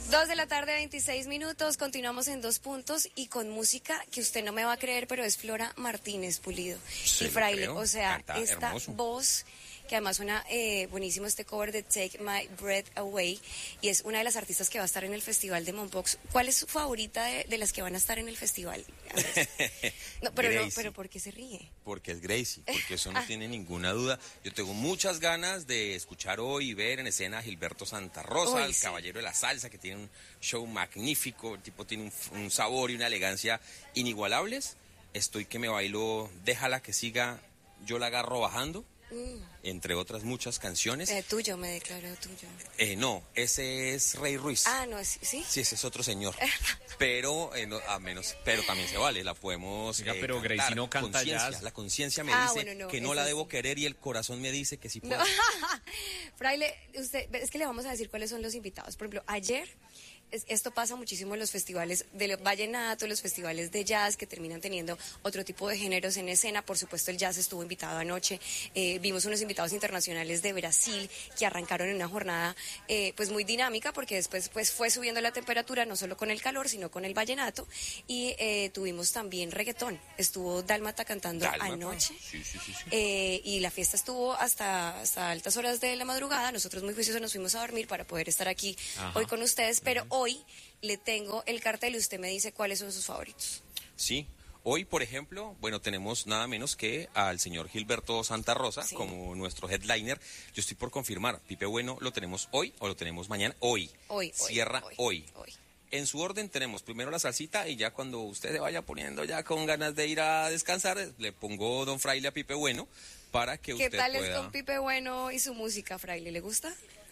2 de la tarde, 26 minutos. Continuamos en Dos Puntos y con música que usted no me va a creer, pero es Flora Martínez Pulido. Sí, y Fraile, creo. o sea, Canta esta hermoso. voz que además suena buenísimo, este cover de Take My Breath Away, y es una de las artistas que va a estar en el Festival de Mompox. ¿Cuál es su favorita de las que van a estar en el festival, Andrés? No, pero ¿por qué se ríe? Porque es Gracie, porque eso no tiene ninguna duda. Yo tengo muchas ganas de escuchar hoy y ver en escena a Gilberto Santa Rosa, el caballero de la salsa, que tiene un show magnífico, el tipo tiene un sabor y una elegancia inigualables. Estoy que me bailo, déjala que siga, yo la agarro bajando. Entre otras muchas canciones. Tuyo, me declaró tuyo. No, ese es Rey Ruiz. Ah, no, ¿sí? Sí, ese es otro señor. Pero, pero también se vale, la podemos pero cantar. Gracie no canta jazz. La conciencia me dice bueno, que no la debo sí. querer y el corazón me dice que sí puedo. No. Fraile, usted, es que le vamos a decir cuáles son los invitados. Por ejemplo, ayer... Esto pasa muchísimo en los festivales de vallenato, los festivales de jazz que terminan teniendo otro tipo de géneros en escena. Por supuesto, el jazz estuvo invitado anoche. Vimos unos invitados internacionales de Brasil que arrancaron en una jornada pues muy dinámica, porque después pues fue subiendo la temperatura, no solo con el calor, sino con el vallenato. Y tuvimos también reggaetón. Estuvo Dálmata cantando anoche. Sí. Y la fiesta estuvo hasta altas horas de la madrugada. Nosotros muy juiciosos nos fuimos a dormir para poder estar aquí hoy con ustedes, pero hoy le tengo el cartel y usted me dice cuáles son sus favoritos. Sí, hoy, por ejemplo, bueno, tenemos nada menos que al señor Gilberto Santa Rosa como nuestro headliner. Yo estoy por confirmar, Pipe Bueno, ¿lo tenemos hoy o lo tenemos mañana? Hoy. Cierra hoy. En su orden tenemos primero la salsita y ya cuando usted se vaya poniendo ya con ganas de ir a descansar, le pongo Don Fraile a Pipe Bueno para que usted pueda... ¿Qué tal es con Pipe Bueno y su música, Fraile? ¿Le gusta?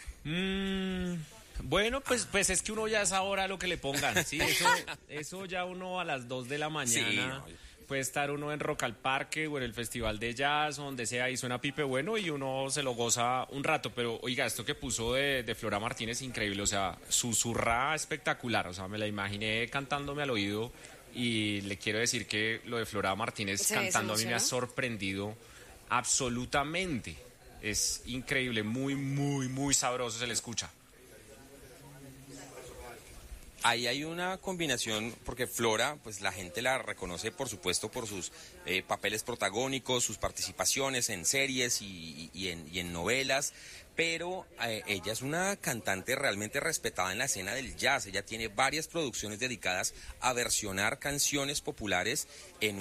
Bueno, pues es que uno ya es ahora lo que le pongan, ¿sí? Eso ya uno a las 2 de la mañana puede estar uno en Rock al Parque o en el Festival de Jazz o donde sea y suena Pipe Bueno y uno se lo goza un rato. Pero oiga, esto que puso de Flora Martínez, increíble, o sea, susurra espectacular, o sea, me la imaginé cantándome al oído y le quiero decir que lo de Flora Martínez cantando a mí me ha sorprendido absolutamente. Es increíble, muy sabroso se le escucha. Ahí hay una combinación, porque Flora, pues la gente la reconoce, por supuesto, por sus papeles protagónicos, sus participaciones en series y en novelas, pero ella es una cantante realmente respetada en la escena del jazz. Ella tiene varias producciones dedicadas a versionar canciones populares en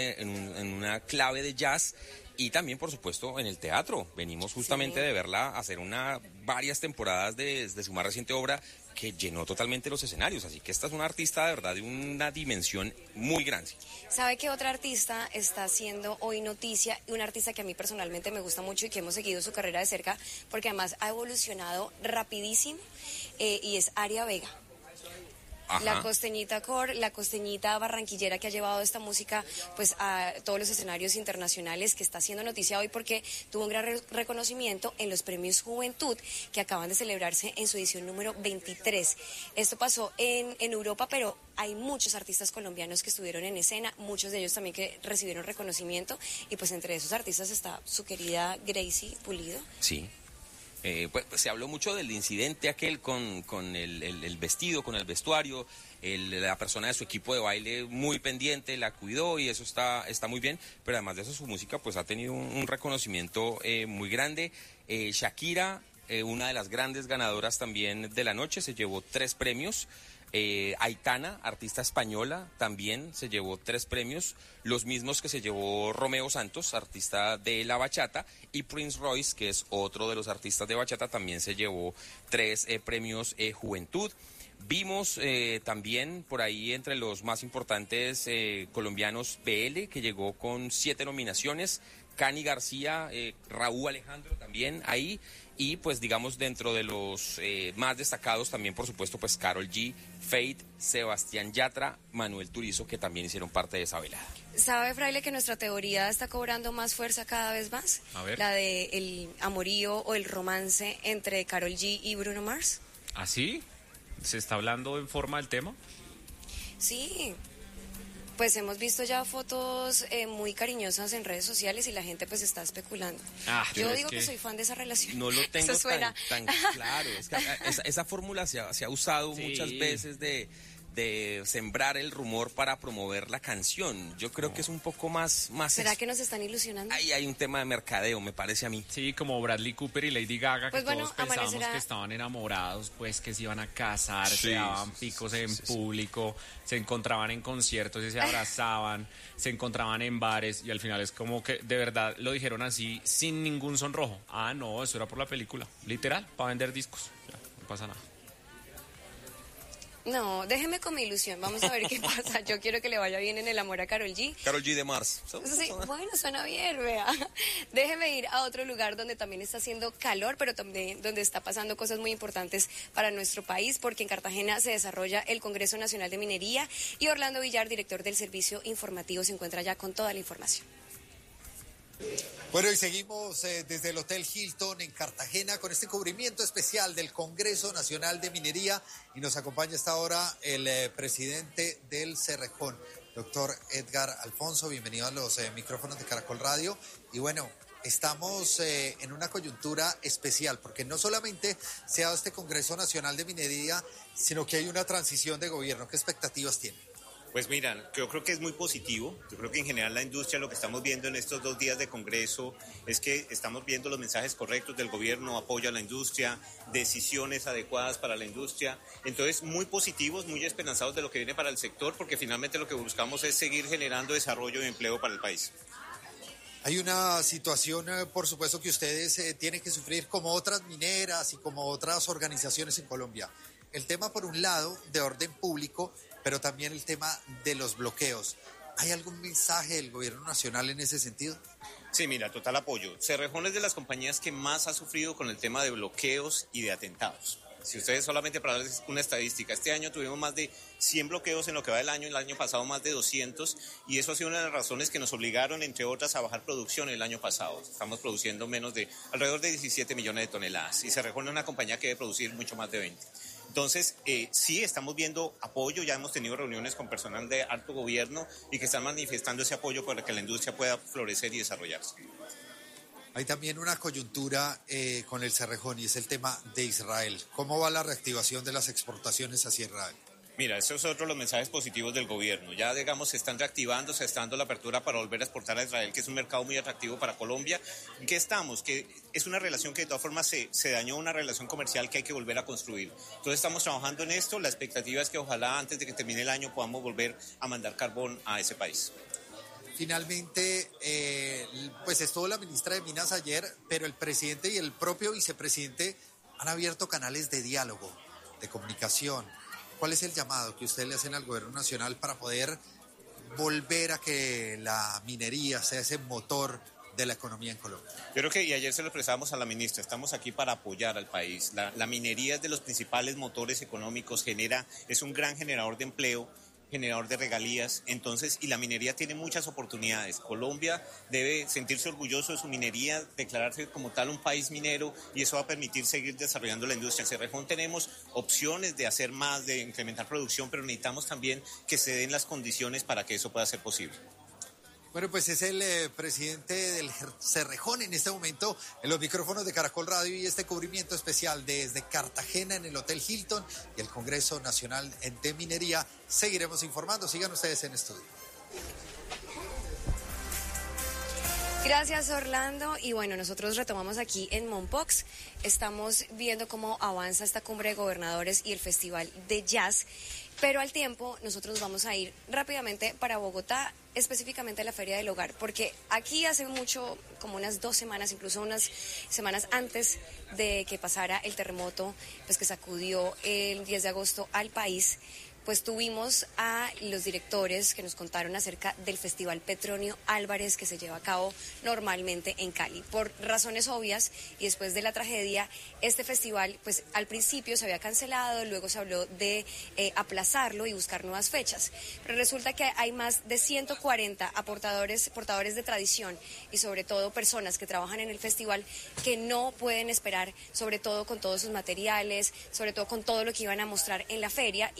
una clave de jazz. Y también, por supuesto, en el teatro. Venimos justamente de verla hacer varias temporadas de su más reciente obra que llenó totalmente los escenarios. Así que esta es una artista de verdad de una dimensión muy grande. ¿Sabe qué otra artista está haciendo hoy noticia? Y una artista que a mí personalmente me gusta mucho y que hemos seguido su carrera de cerca porque además ha evolucionado rapidísimo y es Aria Vega. Ajá. La costeñita core, la costeñita barranquillera que ha llevado esta música pues a todos los escenarios internacionales, que está haciendo noticia hoy porque tuvo un gran reconocimiento en los premios Juventud que acaban de celebrarse en su edición número 23. Esto pasó en Europa, pero hay muchos artistas colombianos que estuvieron en escena, muchos de ellos también que recibieron reconocimiento, y pues entre esos artistas está su querida Gracie Pulido. Sí. Pues se habló mucho del incidente aquel con el vestido, con el vestuario, la persona de su equipo de baile muy pendiente, la cuidó y eso está muy bien, pero además de eso su música pues ha tenido un reconocimiento muy grande. Shakira, una de las grandes ganadoras también de la noche, se llevó 3 premios. Aitana, artista española, también se llevó 3 premios, los mismos que se llevó Romeo Santos, artista de la bachata, y Prince Royce, que es otro de los artistas de bachata, también se llevó 3 premios Juventud. Vimos también por ahí entre los más importantes colombianos BL, que llegó con 7 nominaciones, Cani García, Raúl Alejandro también ahí, y pues digamos dentro de los más destacados también por supuesto pues Karol G, Fate, Sebastián Yatra, Manuel Turizo, que también hicieron parte de esa velada. ¿Sabe, Fraile, que nuestra teoría está cobrando más fuerza cada vez más? A ver. La de el amorío o el romance entre Karol G y Bruno Mars. ¿Ah, sí? ¿Se está hablando en forma del tema? Sí. Pues hemos visto ya fotos muy cariñosas en redes sociales y la gente pues está especulando. Yo digo que soy fan de esa relación. No lo tengo suena... tan claro. Es que esa fórmula se ha usado muchas veces de sembrar el rumor para promover la canción. Yo creo que es un poco más ¿Será que nos están ilusionando? Ahí hay un tema de mercadeo, me parece a mí. Sí, como Bradley Cooper y Lady Gaga, pues que todos pensábamos que estaban enamorados, pues que se iban a casar, se daban picos en público, se encontraban en conciertos y se abrazaban, se encontraban en bares y al final es como que de verdad lo dijeron así sin ningún sonrojo. No, eso era por la película, literal, para vender discos. Ya, no pasa nada. No, déjeme con mi ilusión, vamos a ver qué pasa. Yo quiero que le vaya bien en el amor a Karol G. Karol G de Mars. Sí, bueno, suena bien, vea. Déjeme ir a otro lugar donde también está haciendo calor, pero también donde está pasando cosas muy importantes para nuestro país, porque en Cartagena se desarrolla el Congreso Nacional de Minería y Orlando Villar, director del Servicio Informativo, se encuentra ya con toda la información. Bueno, y seguimos desde el Hotel Hilton en Cartagena con este cubrimiento especial del Congreso Nacional de Minería y nos acompaña hasta ahora el presidente del Cerrejón, doctor Edgar Alfonso. Bienvenido a los micrófonos de Caracol Radio. Y bueno, estamos en una coyuntura especial porque no solamente se ha dado este Congreso Nacional de Minería, sino que hay una transición de gobierno. ¿Qué expectativas tiene? Pues mira, yo creo que es muy positivo. Yo creo que en general la industria, lo que estamos viendo en estos 2 días de Congreso es que estamos viendo los mensajes correctos del gobierno, apoyo a la industria, decisiones adecuadas para la industria. Entonces, muy positivos, muy esperanzados de lo que viene para el sector, porque finalmente lo que buscamos es seguir generando desarrollo y empleo para el país. Hay una situación, por supuesto, que ustedes tienen que sufrir como otras mineras y como otras organizaciones en Colombia. El tema, por un lado, de orden público, pero también el tema de los bloqueos. ¿Hay algún mensaje del gobierno nacional en ese sentido? Sí, mira, total apoyo. Cerrejón es de las compañías que más ha sufrido con el tema de bloqueos y de atentados. Si ustedes, solamente para darles una estadística, este año tuvimos más de 100 bloqueos en lo que va del año, el año pasado más de 200, y eso ha sido una de las razones que nos obligaron, entre otras, a bajar producción el año pasado. Estamos produciendo alrededor de 17 millones de toneladas, y Cerrejón es una compañía que debe producir mucho más de 20. Entonces, sí, estamos viendo apoyo, ya hemos tenido reuniones con personal de alto gobierno y que están manifestando ese apoyo para que la industria pueda florecer y desarrollarse. Hay también una coyuntura con el Cerrejón y es el tema de Israel. ¿Cómo va la reactivación de las exportaciones hacia Israel? Mira, eso es otro de los mensajes positivos del gobierno. Ya, digamos, se están reactivando, se está dando la apertura para volver a exportar a Israel, que es un mercado muy atractivo para Colombia. ¿En qué estamos? Que es una relación que de todas formas se dañó, una relación comercial que hay que volver a construir. Entonces estamos trabajando en esto. La expectativa es que ojalá antes de que termine el año podamos volver a mandar carbón a ese país. Finalmente, pues estuvo la ministra de Minas ayer, pero el presidente y el propio vicepresidente han abierto canales de diálogo, de comunicación. ¿Cuál es el llamado que ustedes le hacen al gobierno nacional para poder volver a que la minería sea ese motor de la economía en Colombia? Yo creo que, y ayer se lo expresábamos a la ministra, estamos aquí para apoyar al país. La minería es de los principales motores económicos, es un gran generador de empleo, generador de regalías, entonces, y la minería tiene muchas oportunidades. Colombia debe sentirse orgulloso de su minería, declararse como tal un país minero, y eso va a permitir seguir desarrollando la industria. En Cerrejón tenemos opciones de hacer más, de incrementar producción, pero necesitamos también que se den las condiciones para que eso pueda ser posible. Bueno, pues es el presidente del Cerrejón en este momento en los micrófonos de Caracol Radio y este cubrimiento especial desde Cartagena en el Hotel Hilton y el Congreso Nacional de Minería. Seguiremos informando, sigan ustedes en estudio. Gracias, Orlando. Y bueno, nosotros retomamos aquí en Mompox. Estamos viendo cómo avanza esta cumbre de gobernadores y el Festival de Jazz. Pero al tiempo, nosotros vamos a ir rápidamente para Bogotá, específicamente a la Feria del Hogar, porque aquí hace mucho, como unas 2 semanas, incluso unas semanas antes de que pasara el terremoto, pues que sacudió el 10 de agosto al país, pues tuvimos a los directores que nos contaron acerca del Festival Petronio Álvarez que se lleva a cabo normalmente en Cali. Por razones obvias y después de la tragedia, este festival pues al principio se había cancelado, luego se habló de aplazarlo y buscar nuevas fechas. Pero resulta que hay más de 140 portadores de tradición y sobre todo personas que trabajan en el festival que no pueden esperar, sobre todo con todos sus materiales, sobre todo con todo lo que iban a mostrar en la feria y que pues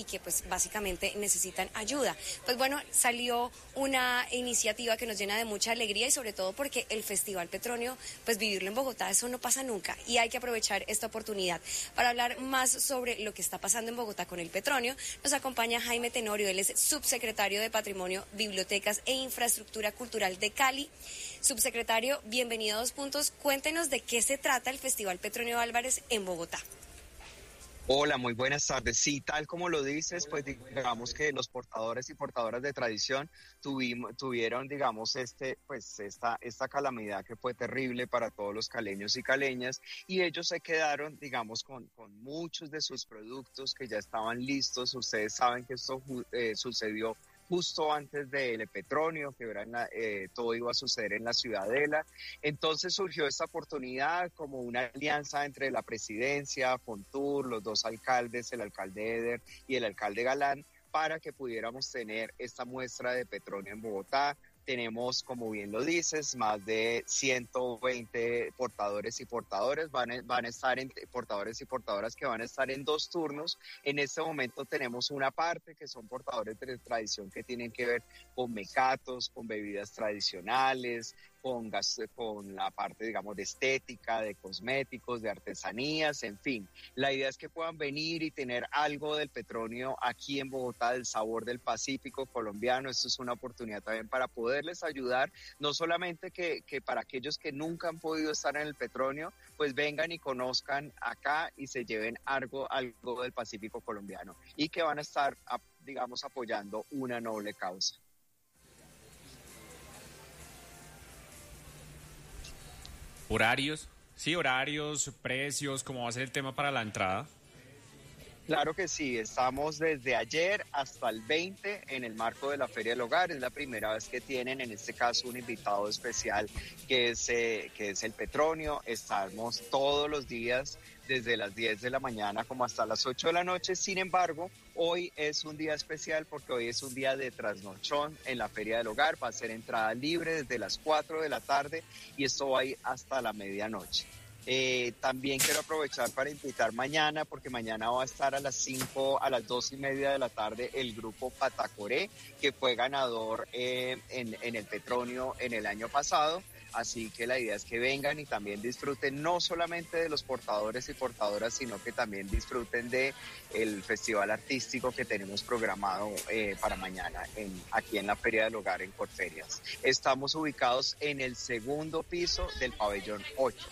básicamente necesitan ayuda. Pues bueno, salió una iniciativa que nos llena de mucha alegría y sobre todo porque el Festival Petronio, pues vivirlo en Bogotá, eso no pasa nunca y hay que aprovechar esta oportunidad. Para hablar más sobre lo que está pasando en Bogotá con el Petronio, nos acompaña Jaime Tenorio, él es subsecretario de Patrimonio, Bibliotecas e Infraestructura Cultural de Cali. Subsecretario, bienvenido a Dos Puntos. Cuéntenos de qué se trata el Festival Petronio Álvarez en Bogotá. Hola, muy buenas tardes. Sí, tal como lo dices, pues digamos que los portadores y portadoras de tradición tuvieron, digamos, esta calamidad que fue terrible para todos los caleños y caleñas, y ellos se quedaron, digamos, con muchos de sus productos que ya estaban listos. Ustedes saben que esto sucedió justo antes del Petronio, que todo iba a suceder en la Ciudadela. Entonces surgió esta oportunidad como una alianza entre la presidencia, Fontur, los dos alcaldes, el alcalde Eder y el alcalde Galán, para que pudiéramos tener esta muestra de Petronio en Bogotá. Tenemos, como bien lo dices, más de 120 portadores y portadoras, van a estar portadores y portadoras que van a estar en 2 turnos. En este momento tenemos una parte que son portadores de tradición que tienen que ver con mecatos, con bebidas tradicionales, con la parte, digamos, de estética, de cosméticos, de artesanías, en fin. La idea es que puedan venir y tener algo del Petronio aquí en Bogotá, del sabor del Pacífico colombiano. Esto es una oportunidad también para poderles ayudar, no solamente que para aquellos que nunca han podido estar en el Petronio, pues vengan y conozcan acá y se lleven algo del Pacífico colombiano y que van a estar, digamos, apoyando una noble causa. ¿Horarios? Sí, horarios, precios, ¿cómo va a ser el tema para la entrada? Claro que sí, estamos desde ayer hasta el 20 en el marco de la Feria del Hogar. Es la primera vez que tienen, en este caso, un invitado especial que es el Petronio. Estamos todos los días desde las 10 de la mañana como hasta las 8 de la noche. Sin embargo, hoy es un día especial porque hoy es un día de trasnochón en la Feria del Hogar. Va a ser entrada libre desde las 4 de la tarde y esto va a ir hasta la medianoche. También quiero aprovechar para invitar mañana, porque mañana va a estar a las 2:30 de la tarde el grupo Patacoré, que fue ganador en el Petronio en el año pasado. Así que la idea es que vengan y también disfruten no solamente de los portadores y portadoras, sino que también disfruten de el festival artístico que tenemos programado para mañana aquí en la Feria del Hogar en Corferias. Estamos ubicados en el segundo piso del pabellón 8.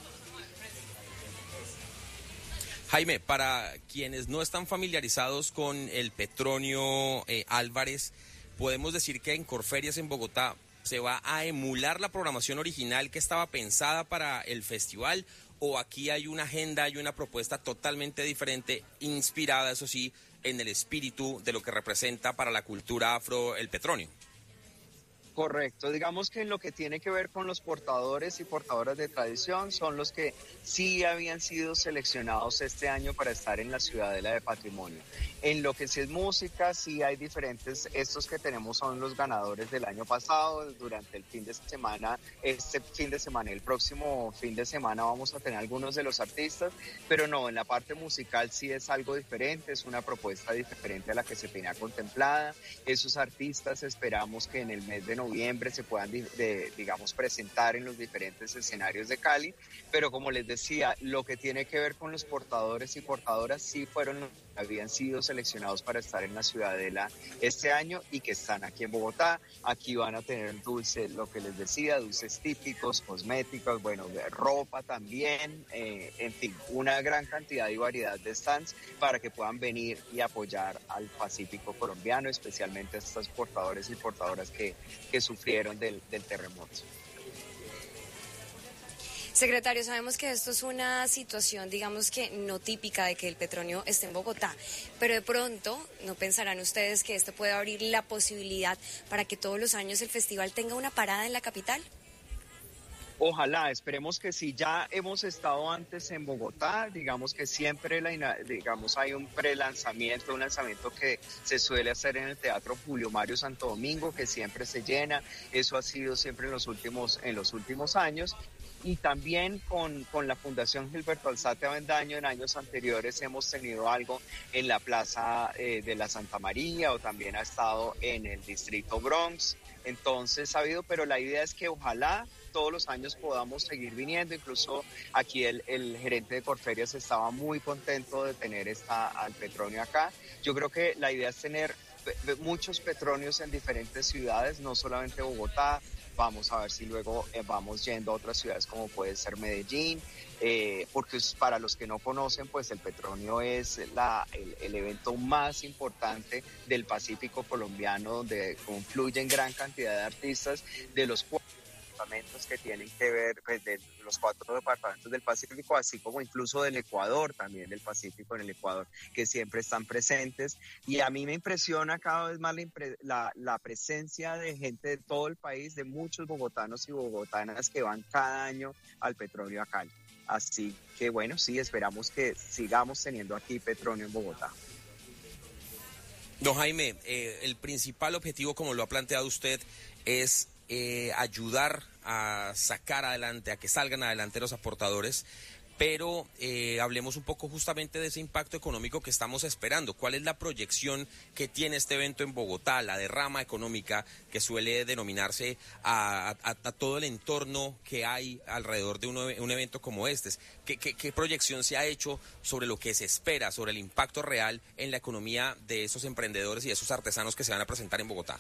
Jaime, para quienes no están familiarizados con el Petronio Álvarez, podemos decir que en Corferias en Bogotá se va a emular la programación original que estaba pensada para el festival, o aquí hay una agenda, hay una propuesta totalmente diferente, inspirada, eso sí, en el espíritu de lo que representa para la cultura afro el Petronio. Correcto, digamos que en lo que tiene que ver con los portadores y portadoras de tradición son los que sí habían sido seleccionados este año para estar en la Ciudadela de Patrimonio. En lo que sí es música, sí hay diferentes, estos que tenemos son los ganadores del año pasado. Durante el fin de semana, el próximo fin de semana vamos a tener algunos de los artistas, pero no, en la parte musical sí es algo diferente, es una propuesta diferente a la que se tenía contemplada. Esos artistas esperamos que en el mes de noviembre se puedan, digamos, presentar en los diferentes escenarios de Cali, pero como les decía, lo que tiene que ver con los portadores y portadoras sí habían sido seleccionados para estar en la Ciudadela este año y que están aquí en Bogotá. Aquí van a tener dulces, lo que les decía, dulces típicos, cosméticos, bueno, de ropa también, en fin, una gran cantidad y variedad de stands para que puedan venir y apoyar al Pacífico colombiano, especialmente a estos portadores y portadoras que sufrieron del terremoto. Secretario, sabemos que esto es una situación, digamos que no típica de que el Petronio esté en Bogotá, pero de pronto, ¿no pensarán ustedes que esto puede abrir la posibilidad para que todos los años el festival tenga una parada en la capital? Ojalá, esperemos que sí. Ya hemos estado antes en Bogotá, digamos que siempre hay un prelanzamiento, un lanzamiento que se suele hacer en el Teatro Julio Mario Santo Domingo, que siempre se llena. Eso ha sido siempre en los últimos años. Y también con la Fundación Gilberto Alzate Avendaño en años anteriores hemos tenido algo en la Plaza de la Santa María, o también ha estado en el distrito Bronx. Entonces ha habido, pero la idea es que ojalá todos los años podamos seguir viniendo. Incluso aquí el gerente de Corferias estaba muy contento de tener al Petronio acá. Yo creo que la idea es tener muchos Petronios en diferentes ciudades, no solamente Bogotá. Vamos a ver si luego vamos yendo a otras ciudades como puede ser Medellín, porque para los que no conocen, pues el Petronio es el evento más importante del Pacífico colombiano, donde confluyen gran cantidad de artistas de los departamentos que tienen que ver, pues, de los 4 departamentos del Pacífico, así como incluso del Ecuador, también del Pacífico en el Ecuador, que siempre están presentes. Y a mí me impresiona cada vez más la presencia de gente de todo el país, de muchos bogotanos y bogotanas que van cada año al Petronio a Cali. Así que bueno, sí, esperamos que sigamos teniendo aquí Petronio en Bogotá. Don Jaime, el principal objetivo, como lo ha planteado usted, es ayudar a sacar adelante, a que salgan adelante los aportadores, pero hablemos un poco justamente de ese impacto económico que estamos esperando. ¿Cuál es la proyección que tiene este evento en Bogotá, la derrama económica que suele denominarse a todo el entorno que hay alrededor de un evento como este? ¿Qué proyección se ha hecho sobre lo que se espera, sobre el impacto real en la economía de esos emprendedores y de esos artesanos que se van a presentar en Bogotá?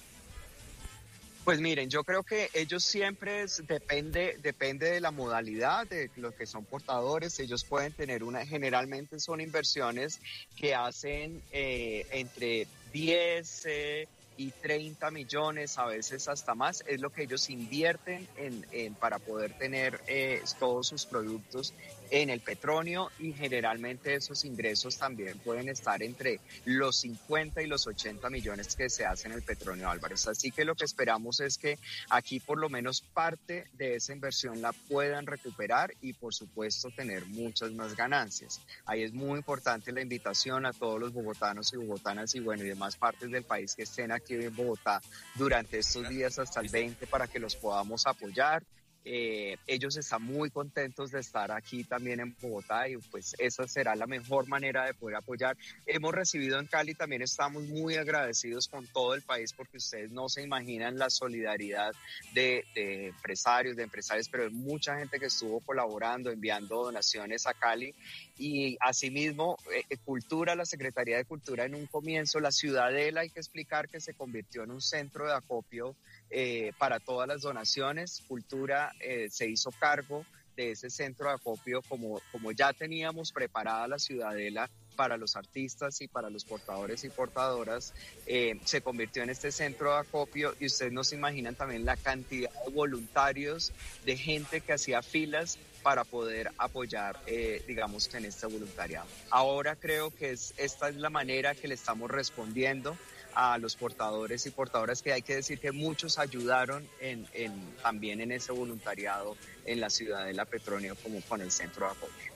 Pues miren, yo creo que ellos siempre depende de la modalidad de los que son portadores. Ellos pueden tener generalmente son inversiones que hacen entre 10 y 30 millones, a veces hasta más, es lo que ellos invierten para poder tener todos sus productos en el Petronio, y generalmente esos ingresos también pueden estar entre los 50 y los 80 millones que se hacen en el Petronio Álvarez. Así que lo que esperamos es que aquí por lo menos parte de esa inversión la puedan recuperar y por supuesto tener muchas más ganancias. Ahí es muy importante la invitación a todos los bogotanos y bogotanas y bueno, y demás partes del país que estén aquí en Bogotá durante estos días hasta el 20 para que los podamos apoyar. Ellos están muy contentos de estar aquí también en Bogotá y pues esa será la mejor manera de poder apoyar. Hemos recibido en Cali, también estamos muy agradecidos con todo el país porque ustedes no se imaginan la solidaridad de empresarios, pero de mucha gente que estuvo colaborando, enviando donaciones a Cali. Y asimismo, la Secretaría de Cultura en un comienzo, la Ciudadela, hay que explicar que se convirtió en un centro de acopio para todas las donaciones. Cultura se hizo cargo de ese centro de acopio como ya teníamos preparada la Ciudadela para los artistas y para los portadores y portadoras, se convirtió en este centro de acopio y ustedes no se imaginan también la cantidad de voluntarios, de gente que hacía filas para poder apoyar, digamos, en este voluntariado. Ahora creo que esta es la manera que le estamos respondiendo a los portadores y portadoras, que hay que decir que muchos ayudaron también en ese voluntariado en la ciudad de La Petronio, como con el centro de acopio.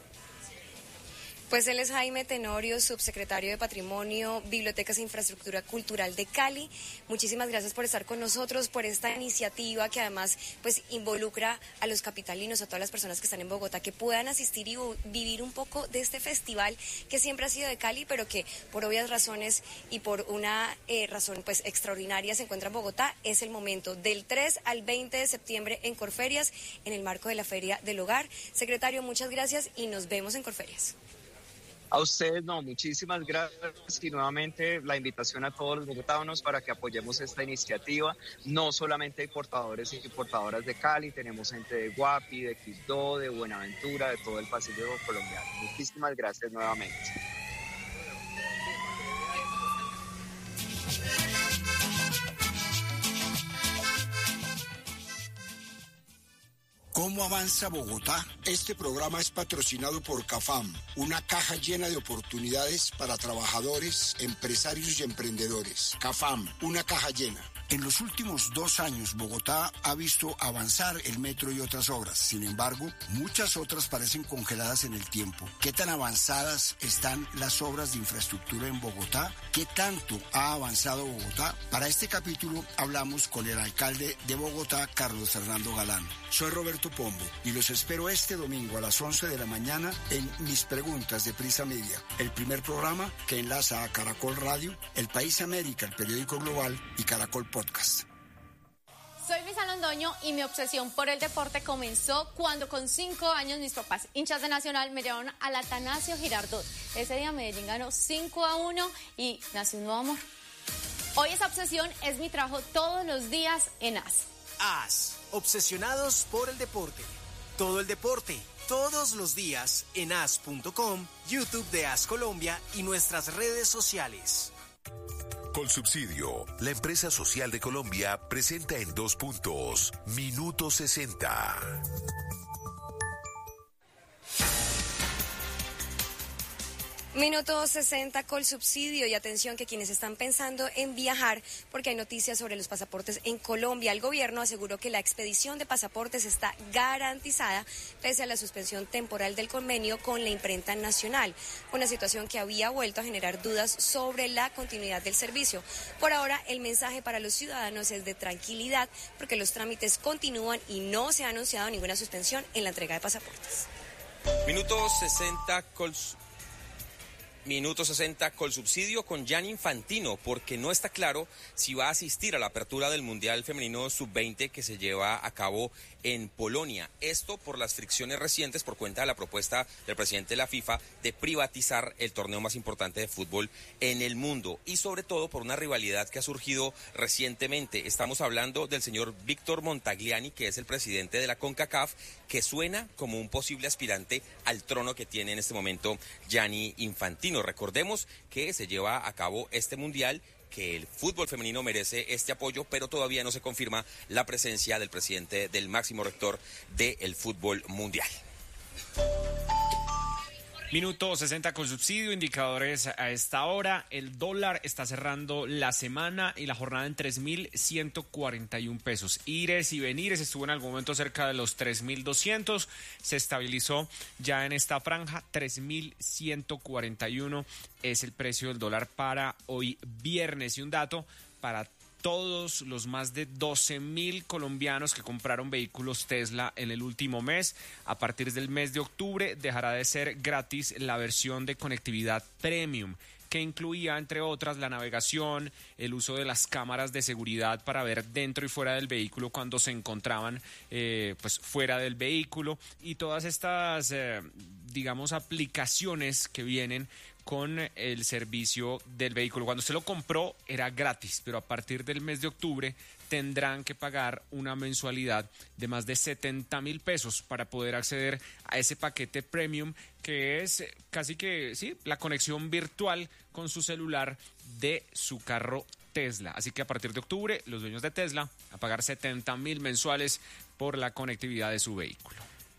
Pues él es Jaime Tenorio, subsecretario de Patrimonio, Bibliotecas e Infraestructura Cultural de Cali. Muchísimas gracias por estar con nosotros, por esta iniciativa que además pues involucra a los capitalinos, a todas las personas que están en Bogotá, que puedan asistir y vivir un poco de este festival que siempre ha sido de Cali, pero que por obvias razones y por una razón pues extraordinaria se encuentra en Bogotá. Es el momento del 3 al 20 de septiembre en Corferias, en el marco de la Feria del Hogar. Secretario, muchas gracias y nos vemos en Corferias. A ustedes, muchísimas gracias y nuevamente la invitación a todos los bogotanos para que apoyemos esta iniciativa. No solamente hay portadores y portadoras de Cali, tenemos gente de Guapi, de Quibdó, de Buenaventura, de todo el Pacífico colombiano. Muchísimas gracias nuevamente. ¿Cómo avanza Bogotá? Este programa es patrocinado por CAFAM, una caja llena de oportunidades para trabajadores, empresarios y emprendedores. CAFAM, una caja llena. En los últimos 2 años, Bogotá ha visto avanzar el metro y otras obras. Sin embargo, muchas otras parecen congeladas en el tiempo. ¿Qué tan avanzadas están las obras de infraestructura en Bogotá? ¿Qué tanto ha avanzado Bogotá? Para este capítulo hablamos con el alcalde de Bogotá, Carlos Fernando Galán. Soy Roberto Pombo y los espero este domingo a las 11 de la mañana en Mis Preguntas de Prisa Media, el primer programa que enlaza a Caracol Radio, El País América, el periódico global y Caracol Podcast. Soy Luisa Londoño y mi obsesión por el deporte comenzó cuando con 5 años mis papás, hinchas de Nacional, me llevaron al Atanasio Girardot. Ese día Medellín ganó 5-1 y nació un nuevo amor. Hoy esa obsesión es mi trabajo todos los días en AS. AS, obsesionados por el deporte. Todo el deporte, todos los días en as.com, YouTube de AS Colombia y nuestras redes sociales. Colsubsidio, la empresa social de Colombia, presenta en 2 puntos, Minuto 60. Minuto 60 Colsubsidio, y atención que quienes están pensando en viajar, porque hay noticias sobre los pasaportes en Colombia. El gobierno aseguró que la expedición de pasaportes está garantizada pese a la suspensión temporal del convenio con la imprenta nacional, una situación que había vuelto a generar dudas sobre la continuidad del servicio. Por ahora, el mensaje para los ciudadanos es de tranquilidad, porque los trámites continúan y no se ha anunciado ninguna suspensión en la entrega de pasaportes. Minuto 60 Colsubsidio con Gianni Infantino, porque no está claro si va a asistir a la apertura del Mundial Femenino Sub-20 que se lleva a cabo en Polonia. Esto por las fricciones recientes por cuenta de la propuesta del presidente de la FIFA de privatizar el torneo más importante de fútbol en el mundo, y sobre todo por una rivalidad que ha surgido recientemente. Estamos hablando del señor Víctor Montagliani, que es el presidente de la CONCACAF, que suena como un posible aspirante al trono que tiene en este momento Gianni Infantino. Recordemos que se lleva a cabo este mundial, que el fútbol femenino merece este apoyo, pero todavía no se confirma la presencia del presidente del máximo rector del fútbol mundial. Minuto 60 con subsidio, indicadores a esta hora. El dólar está cerrando la semana y la jornada en 3.141 pesos. Ires y venires, estuvo en algún momento cerca de los 3.200, se estabilizó ya en esta franja. 3.141 es el precio del dólar para hoy viernes. Y un dato para todos los más de 12.000 colombianos que compraron vehículos Tesla en el último mes: a partir del mes de octubre dejará de ser gratis la versión de conectividad premium, que incluía, entre otras, la navegación, el uso de las cámaras de seguridad para ver dentro y fuera del vehículo cuando se encontraban pues fuera del vehículo, y todas estas, digamos, aplicaciones que vienen con el servicio del vehículo. Cuando usted lo compró era gratis, pero a partir del mes de octubre tendrán que pagar una mensualidad de más de 70.000 pesos para poder acceder a ese paquete premium, que es casi que sí, la conexión virtual con su celular de su carro Tesla. Así que a partir de octubre, los dueños de Tesla a pagar 70.000 mensuales por la conectividad de su vehículo.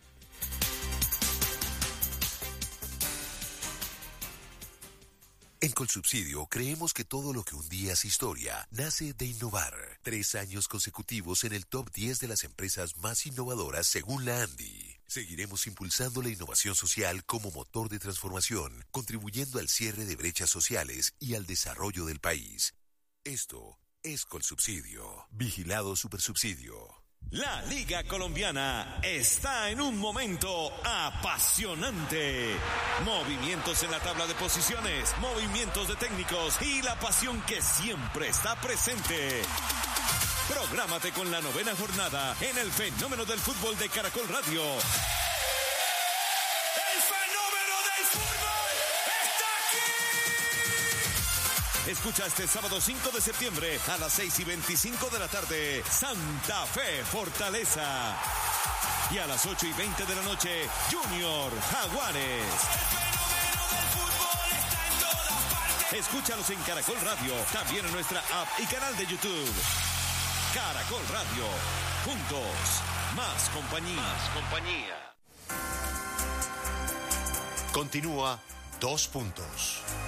En Colsubsidio creemos que todo lo que un día es historia nace de innovar. 3 años consecutivos en el top 10 de las empresas más innovadoras según la ANDI. Seguiremos impulsando la innovación social como motor de transformación, contribuyendo al cierre de brechas sociales y al desarrollo del país. Esto es Colsubsidio. Vigilado Supersubsidio. La Liga Colombiana está en un momento apasionante. Movimientos en la tabla de posiciones, movimientos de técnicos y la pasión que siempre está presente. Prográmate con la 9ª jornada en el fenómeno del fútbol de Caracol Radio. ¡El fenómeno del fútbol está aquí! Escucha este sábado 5 de septiembre a las 6:25 de la tarde, Santa Fe Fortaleza. Y a las 8:20 de la noche, Junior Jaguares. El fenómeno del fútbol está en todas partes. Escúchalos en Caracol Radio, también en nuestra app y canal de YouTube. Caracol Radio, juntos, más compañía. Continúa 2 puntos.